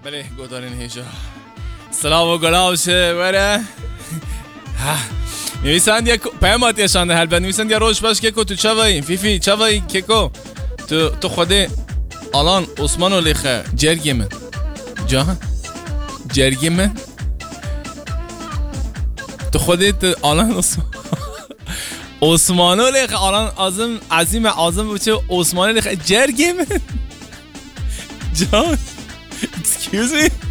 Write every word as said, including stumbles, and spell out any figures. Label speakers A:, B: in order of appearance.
A: بله گودارین هیجا سلام و گلاوشه بره نویسند یک پیامات یشانده هل نویسند یا روش باش که کو تو چوایی فیفی چوایی که کو تو تو خوده الان عثمانو لیخه جرگی من جان جرگی من تو خودت الان عثمان عثمانو لیخه الان عظیم عظیم عظیم بچه عثمانو لیخه جرگی من جان excuse me